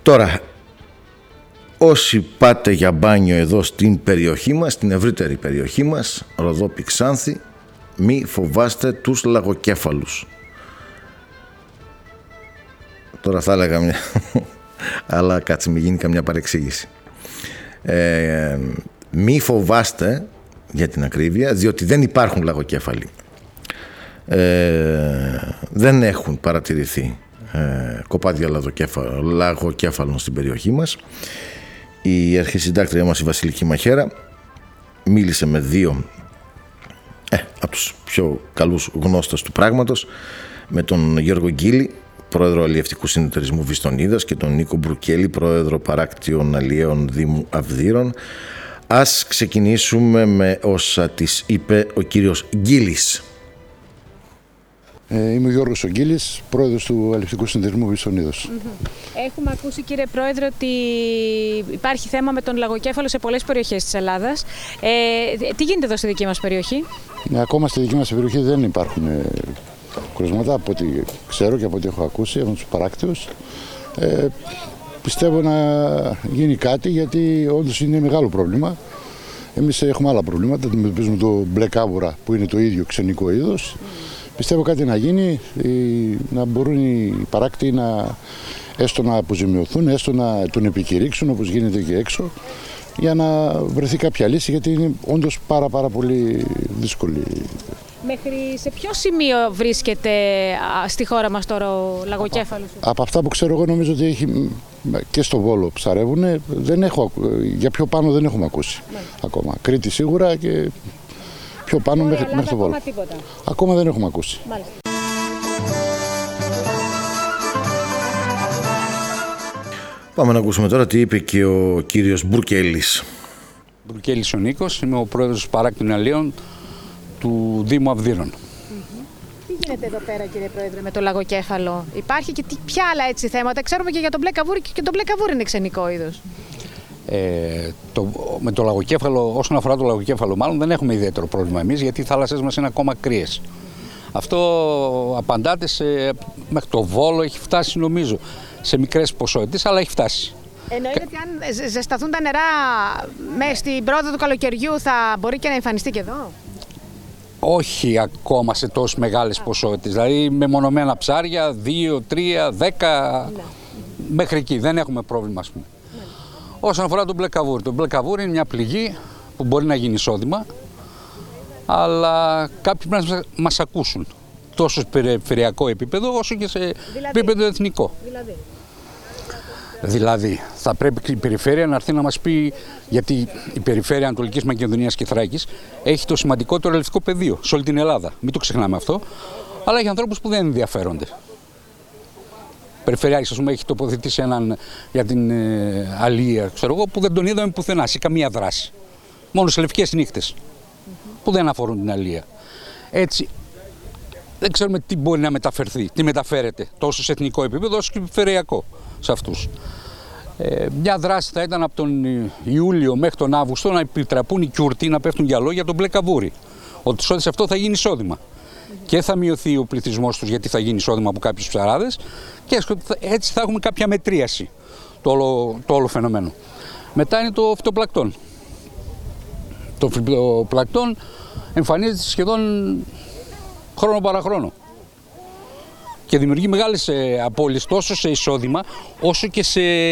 Τώρα, όσοι πάτε για μπάνιο εδώ στην περιοχή μας, στην ευρύτερη περιοχή μας, Ροδόπη, Ξάνθη, μη φοβάστε τους λαγοκέφαλους. Τώρα θα έλεγα μια... αλλά κάτσε μην γίνει καμιά παρεξήγηση. Μη φοβάστε, για την ακρίβεια, διότι δεν υπάρχουν λαγοκέφαλοι. Δεν έχουν παρατηρηθεί κοπάδια λαγοκέφαλων στην περιοχή μας. Η αρχισυντάκτρια μας, η Βασιλική Μαχέρα, μίλησε με δύο από τους πιο καλούς γνώστες του πράγματος, με τον Γιώργο Γκίλη, πρόεδρο Αλλιευτικού Συνεταιρισμού Βιστονίδας, και τον Νίκο Μπρουκέλη, πρόεδρο Παράκτιων Αλλιέων Δήμου Αυδείρων. Ας ξεκινήσουμε με όσα της είπε ο κύριος Γκίλης. Είμαι ο Γιώργος Γκίλης, πρόεδρος του Αλλιευτικού Συνεταιρισμού Βιστονίδας. Έχουμε ακούσει, κύριε Πρόεδρε, ότι υπάρχει θέμα με τον λαγοκέφαλο σε πολλές περιοχές της Ελλάδας. Τι γίνεται εδώ στη δική μας περιοχή? Ακόμα στη δική μας περιοχή δεν υπάρχουν κρούσματα, από ό,τι ξέρω και από ό,τι έχω ακούσει από τους παράκτιους. Πιστεύω να γίνει κάτι, γιατί όντως είναι μεγάλο πρόβλημα. Εμείς έχουμε άλλα προβλήματα, αντιμετωπίζουμε το μπλε κάβουρα που είναι το ίδιο ξενικό είδος. Πιστεύω κάτι να γίνει, να μπορούν οι παράκτοι έστω να αποζημιωθούν, έστω να τον επικηρύξουν όπως γίνεται και έξω, για να βρεθεί κάποια λύση, γιατί είναι όντως πάρα πολύ δύσκολη. Μέχρι σε ποιο σημείο βρίσκεται στη χώρα μας τώρα ο λαγοκέφαλος? Από αυτά που ξέρω εγώ, νομίζω ότι έχει και στο Βόλο ψαρεύουνε. Για πιο πάνω δεν έχουμε ακούσει ακόμα. Κρήτη σίγουρα και πιο πάνω μέχρι το Βόλο. Ακόμα δεν έχουμε ακούσει. Μάλιστα. Πάμε να ακούσουμε τώρα τι είπε και ο κύριος Μπουρκέλης. Μπουρκέλης ο Νίκος, είμαι ο πρόεδρος των Παράκτιων Αλλιέων του Δήμου Αυδείρων. Τι γίνεται εδώ πέρα, κύριε Πρόεδρε, με το λαγοκέφαλο? Υπάρχει και ποια άλλα έτσι θέματα? Ξέρουμε και για τον μπλε καβούρι, και το μπλε καβούρι είναι ξενικό είδος. Με το λαγοκέφαλο, όσον αφορά το λαγοκέφαλο, μάλλον δεν έχουμε ιδιαίτερο πρόβλημα εμείς, γιατί οι θάλασσές μας είναι ακόμα κρύες. Αυτό απαντάται μέχρι το Βόλο, έχει φτάσει νομίζω σε μικρές ποσότητες, αλλά έχει φτάσει. Εννοείται ότι αν ζεσταθούν τα νερά μέσα στην πρόοδο του καλοκαιριού, θα μπορεί και να εμφανιστεί και εδώ? Όχι ακόμα σε τόσες μεγάλες ποσότητες, δηλαδή με μονομένα ψάρια, 2, 3, 10, μέχρι εκεί δεν έχουμε πρόβλημα, ας πούμε. Όσον αφορά τον μπλε καβούρι, το μπλε καβούρι είναι μια πληγή που μπορεί να γίνει εισόδημα, αλλά κάποιοι πρέπει να μας ακούσουν, τόσο σε περιφερειακό επίπεδο όσο και σε επίπεδο εθνικό. Δηλαδή, θα πρέπει η περιφέρεια να έρθει να μας πει, γιατί η περιφέρεια Ανατολικής Μακεδονίας και Θράκης έχει το σημαντικότερο αλλιευτικό πεδίο σε όλη την Ελλάδα. Μην το ξεχνάμε αυτό, αλλά έχει ανθρώπους που δεν ενδιαφέρονται. Η Περιφερειάρχης, ας πούμε, έχει τοποθετήσει έναν για την αλία, ξέρω εγώ, που δεν τον είδαμε πουθενά, σε καμία δράση. Μόνο σε λευκές νύχτες, που δεν αφορούν την αλία. Έτσι, δεν ξέρουμε τι μπορεί να μεταφερθεί, τι μεταφέρεται τόσο σε εθνικό επίπεδο όσο και περιφερειακό σε αυτούς. Μια δράση θα ήταν από τον Ιούλιο μέχρι τον Αύγουστο να επιτραπούν οι κιούρτοι να πέφτουν γυαλό για τον μπλε καβούρι. Ότι σε αυτό θα γίνει εισόδημα. Και θα μειωθεί ο πληθυσμός τους, γιατί θα γίνει εισόδημα από κάποιους ψαράδες, και έτσι θα έχουμε κάποια μετρίαση το όλο φαινομένο. Μετά είναι το φυτοπλακτόν. Το φυτοπλακτόν εμφανίζεται σχεδόν χρόνο παραχρόνο και δημιουργεί μεγάλες απώλειες τόσο σε εισόδημα όσο και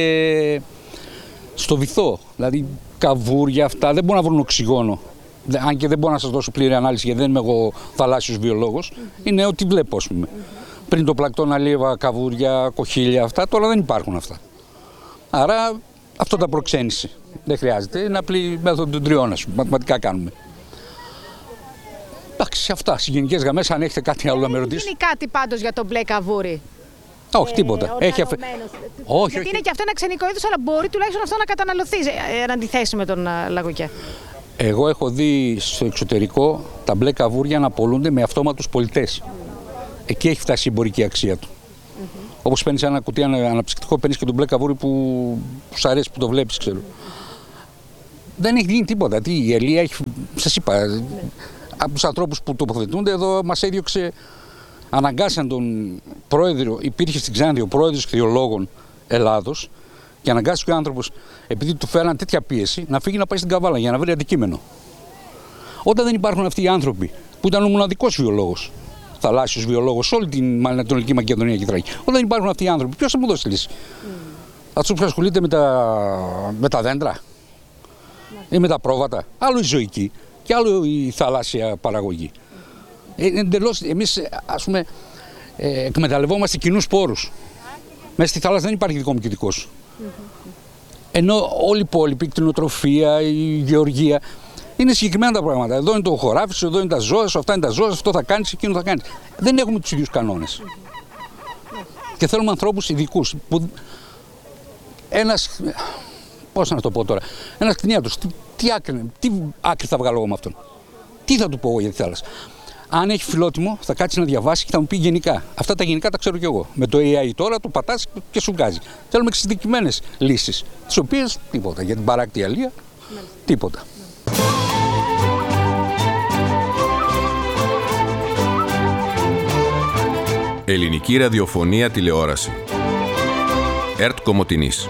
στο βυθό. Δηλαδή καβούρια αυτά δεν μπορούν να βρουν οξυγόνο. Αν και δεν μπορώ να σας δώσω πλήρη ανάλυση, γιατί δεν είμαι εγώ θαλάσσιος βιολόγος, είναι ό,τι βλέπω, ας πούμε. Πριν το πλακτόν αλίευα, καβούρια, κοχύλια, αυτά, τώρα δεν υπάρχουν αυτά. Άρα αυτό τα προξένησε. Δεν χρειάζεται, είναι απλή μέθοδο των τριών, ας πούμε, μαθηματικά κάνουμε. Εντάξει, αυτά, σε γενικές γραμμές, αν έχετε κάτι άλλο να με ρωτήσετε. Είναι κάτι πάντως για τον μπλε καβούρι? Όχι, τίποτα. Όχι, γιατί είναι και αυτό ένα ξενικό είδος, αλλά μπορεί τουλάχιστον αυτό να καταναλωθεί εν αντιθέσει με τον λαγοκέφαλο. Εγώ έχω δει στο εξωτερικό τα μπλε καβούρια να πολλούνται με αυτόματους πολιτές. Εκεί έχει φτάσει η εμπορική αξία του. Όπως παίρνεις ένα κουτί αναψυκτικό, παίρνεις και τον μπλε καβούρι που σου αρέσει, που το βλέπεις, ξέρω. Δεν έχει γίνει τίποτα. Η Ελία έχει, σας είπα, από τους ανθρώπους που τοποθετούνται εδώ μας έδιωξε, αναγκάσαν τον πρόεδρο, υπήρχε στην Ξάνθη ο πρόεδρος Κτηριολόγων Ελλάδος, Και αναγκάστηκε ο άνθρωπος, επειδή του φέραν τέτοια πίεση, να φύγει να πάει στην Καβάλα για να βρει αντικείμενο. Όταν δεν υπάρχουν αυτοί οι άνθρωποι, που ήταν ο μοναδικός βιολόγος, θαλάσσιος βιολόγος, σε όλη την Ανατολική Μακεδονία και Θράκη, όταν δεν υπάρχουν αυτοί οι άνθρωποι, ποιος θα μου δώσει λύση? Αυτός που ασχολείται με τα δέντρα ή με τα πρόβατα, άλλο η ζωική και άλλο η θαλάσσια παραγωγή. Εντελώς, εμείς ας πούμε εκμεταλλευόμαστε κοινούς πόρους. Μέσα στη θάλασσα δεν υπάρχει δικό μου και δικό σου. Ενώ όλοι οι υπόλοιποι, η κτηνοτροφία, η γεωργία, είναι συγκεκριμένα τα πράγματα. Εδώ είναι το χωράφι, εδώ είναι τα ζώα, αυτά είναι τα ζώα, αυτό θα κάνεις, εκείνο θα κάνεις. Δεν έχουμε τους ίδιους κανόνες. Και θέλουμε ανθρώπους ειδικούς. Ένας, πώς να το πω τώρα, ένας κτηνίατρος, τι άκρη θα βγάλω εγώ με αυτόν? Τι θα του πω εγώ για τη θάλασσα? Αν έχει φιλότιμο, θα κάτσει να διαβάσει και θα μου πει γενικά. Αυτά τα γενικά τα ξέρω κι εγώ. Με το AI τώρα το πατάς και σου βγάζει. Θέλουμε εξειδικευμένες λύσεις, τις οποίες τίποτα. Για την παράκτη αλεία, τίποτα. Ελληνική ραδιοφωνία τηλεόραση. ΕΡΤ Κομοτηνής.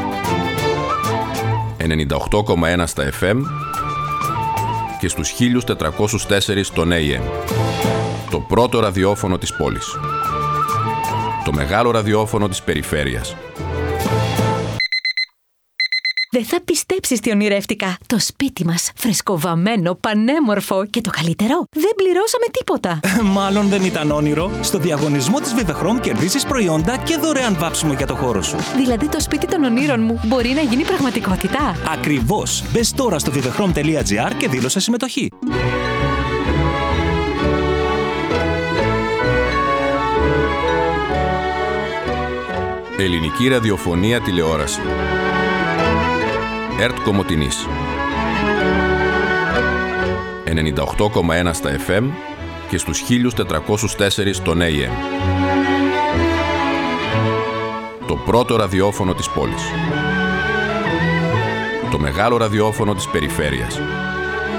98,1 στα FM και στους 1404 στον AM. Το πρώτο ραδιόφωνο της πόλης. Το μεγάλο ραδιόφωνο της περιφέρειας. Δεν θα πιστέψεις τι ονειρεύτηκα. Το σπίτι μας, φρεσκοβαμμένο, πανέμορφο και το καλύτερο, δεν πληρώσαμε τίποτα. Μάλλον δεν ήταν όνειρο. Στο διαγωνισμό της Vivechrom κερδίζεις προϊόντα και δωρεάν βάψιμο για το χώρο σου. Δηλαδή το σπίτι των ονείρων μου μπορεί να γίνει πραγματικότητα. Ακριβώς. Μπες τώρα στο vivechrom.gr και δήλωσε συμμετοχή. Ελληνική ραδιοφωνία τηλεόραση. ΕΡΤ Κομοτηνής. 98,1 στα FM και στους 1404 στον AM. Το πρώτο ραδιόφωνο της πόλης. Το μεγάλο ραδιόφωνο της περιφέρειας.